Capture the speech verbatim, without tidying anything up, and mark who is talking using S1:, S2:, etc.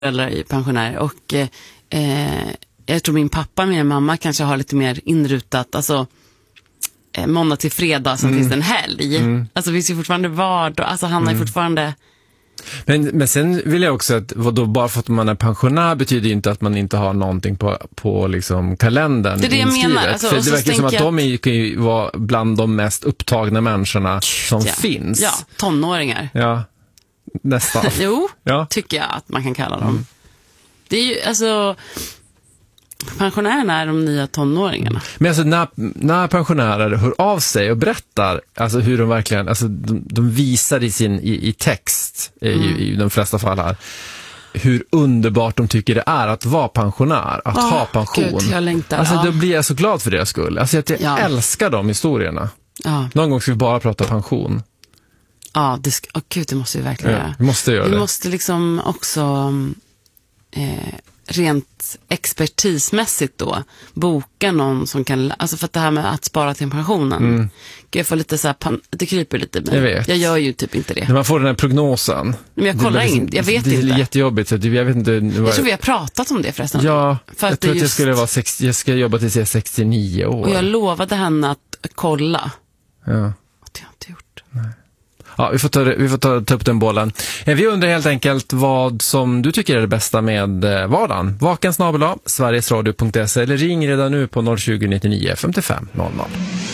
S1: föräldrar är pensionärer och eh, jag tror min pappa och min mamma kanske har lite mer inrutat, alltså eh, måndag till fredag så mm. finns det en helg. Mm. Alltså det finns ju fortfarande vardag, alltså han mm. är fortfarande...
S2: Men, men sen vill jag också att vadå, bara för att man är pensionär betyder inte att man inte har någonting på, på liksom kalendern. Det är det jag menar. Alltså, för det verkar som att, att de är, kan ju vara bland de mest upptagna människorna som
S1: ja.
S2: finns.
S1: Ja, tonåringar.
S2: Ja, nästan.
S1: Jo,
S2: ja.
S1: tycker jag att man kan kalla dem. Mm. Det är ju, alltså... Pensionärerna är de nya tonåringarna.
S2: Men alltså när, när pensionärer hör av sig och berättar alltså hur de verkligen, alltså de, de visar i sin i, i text mm. i, i de flesta fall här hur underbart de tycker det är att vara pensionär, att oh, ha pension.
S1: Gud, jag längtar,
S2: alltså
S1: ja.
S2: Då blir jag så glad för deras skull. Alltså jag, jag ja. älskar de historierna. Ja. Någon gång ska vi bara prata pension.
S1: Ja, det ska, oh, gud, det måste vi verkligen
S2: ja,
S1: göra.
S2: Vi måste göra
S1: vi
S2: det.
S1: Vi måste liksom också eh, rent expertismässigt då boka någon som kan, alltså för att det här med att spara till pensionen mm. jag får lite så här, pan, det kryper lite men
S2: jag, vet.
S1: jag gör ju typ inte det.
S2: När man får den här prognosen.
S1: Men jag kollar inte, jag vet
S2: det,
S1: inte.
S2: Det är jättejobbigt så jag vet inte.
S1: Jag tror vi har pratat om det förresten.
S2: Ja,
S1: för
S2: jag
S1: att
S2: tror att
S1: just...
S2: jag skulle vara sextio, jag ska jobba tills jag är sextionio år.
S1: Och jag lovade henne att kolla.
S2: Ja.
S1: Och det har jag inte gjort.
S2: Nej. Ja, vi får, ta, vi får ta, ta upp den bollen. Vi undrar helt enkelt vad som du tycker är det bästa med vardagen. Vaken snabel-a, sverigesradio punkt se eller ring redan nu på noll tjugo nittionio femtiofem noll noll.